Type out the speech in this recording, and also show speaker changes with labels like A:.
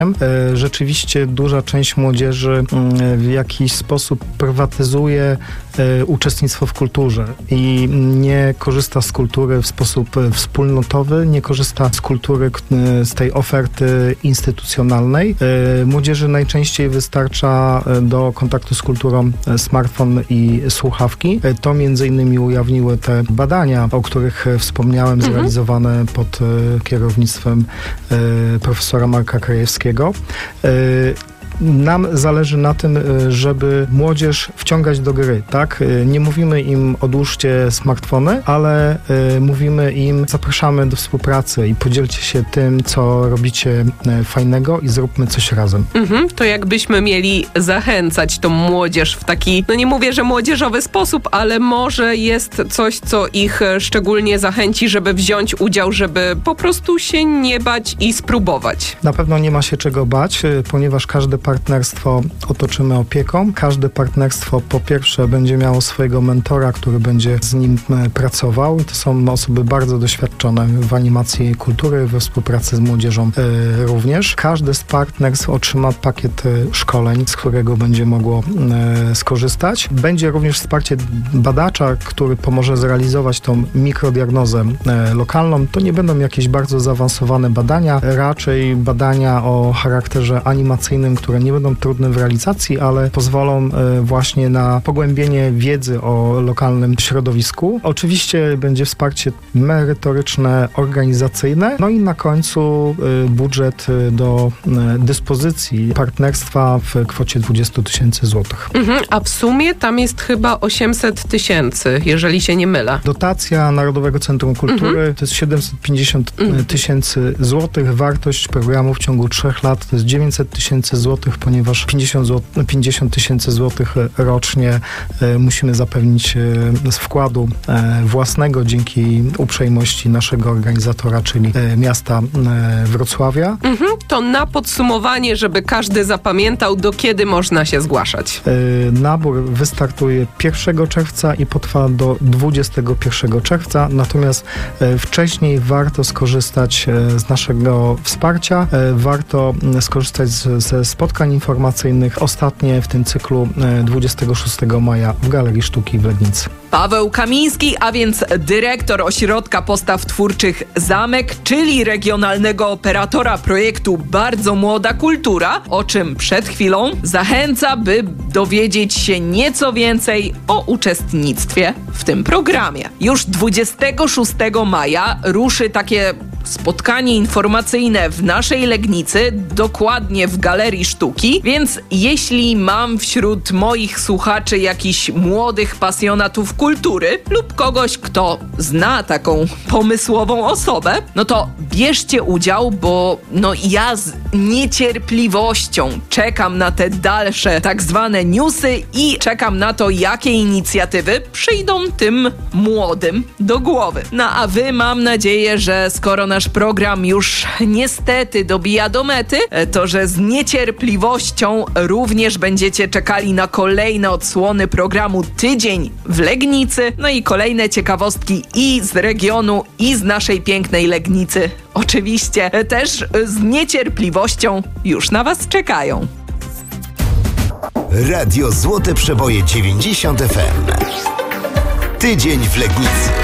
A: Rzeczywiście duża część młodzieży w jakiś sposób prywatyzuje uczestnictwo w kulturze i nie korzysta z kultury w sposób wspólnotowy, nie korzysta z kultury, z tej oferty instytucjonalnej. Młodzieży najczęściej wystarcza do kontaktu z kulturą smartfon i słuchawki. To między innymi ujawniły te badania, o których wspomniałem, zrealizowane pod kierownictwem profesora Marka Krajewskiego. Nam zależy na tym, żeby młodzież wciągać do gry, tak? Nie mówimy im odłóżcie smartfony, ale mówimy im, zapraszamy do współpracy i podzielcie się tym, co robicie fajnego i zróbmy coś razem.
B: To jakbyśmy mieli zachęcać tą młodzież w taki, no nie mówię, że młodzieżowy sposób, ale może jest coś, co ich szczególnie zachęci, żeby wziąć udział, żeby po prostu się nie bać i spróbować.
A: Na pewno nie ma się czego bać, ponieważ każde partnerstwo otoczymy opieką. Każde partnerstwo po pierwsze będzie miało swojego mentora, który będzie z nim pracował. I to są osoby bardzo doświadczone w animacji kultury, we współpracy z młodzieżą również. Każde z partnerstw otrzyma pakiet szkoleń, z którego będzie mogło skorzystać. Będzie również wsparcie badacza, który pomoże zrealizować tą mikrodiagnozę lokalną. To nie będą jakieś bardzo zaawansowane badania, raczej badania o charakterze animacyjnym, które nie będą trudne w realizacji, ale pozwolą właśnie na pogłębienie wiedzy o lokalnym środowisku. Oczywiście będzie wsparcie merytoryczne, organizacyjne, no i na końcu budżet do dyspozycji partnerstwa w kwocie 20 000 złotych.
B: A w sumie tam jest chyba 800 000, jeżeli się nie mylę.
A: Dotacja Narodowego Centrum Kultury to jest 750 000 złotych. Wartość programu w ciągu 3 lat to jest 900 000 złotych, ponieważ 50 000 złotych rocznie musimy zapewnić z wkładu własnego dzięki uprzejmości naszego organizatora, czyli miasta Wrocławia.
B: To na podsumowanie, żeby każdy zapamiętał, do kiedy można się zgłaszać.
A: Nabór wystartuje 1 czerwca i potrwa do 21 czerwca, natomiast wcześniej warto skorzystać z naszego wsparcia, warto skorzystać ze spotkań informacyjnych. Ostatnie w tym cyklu 26 maja w Galerii Sztuki w Legnicy.
C: Paweł Kamiński, a więc dyrektor Ośrodka Postaw Twórczych Zamek, czyli regionalnego operatora projektu Bardzo Młoda Kultura, o czym przed chwilą zachęca, by dowiedzieć się nieco więcej o uczestnictwie w tym programie. Już 26 maja ruszy takie spotkanie informacyjne w naszej Legnicy, dokładnie w Galerii Sztuki, więc jeśli mam wśród moich słuchaczy jakichś młodych pasjonatów kultury lub kogoś, kto zna taką pomysłową osobę, no to bierzcie udział, bo ja z niecierpliwością czekam na te dalsze tak zwane newsy i czekam na to, jakie inicjatywy przyjdą tym młodym do głowy. A wy, mam nadzieję, że skoro nasz program już niestety dobija do mety, to że z niecierpliwością również będziecie czekali na kolejne odsłony programu Tydzień w Legnicy, i kolejne ciekawostki i z regionu, i z naszej pięknej Legnicy. Oczywiście też z niecierpliwością już na was czekają.
D: Radio Złote Przeboje 90 FM. Tydzień w Legnicy.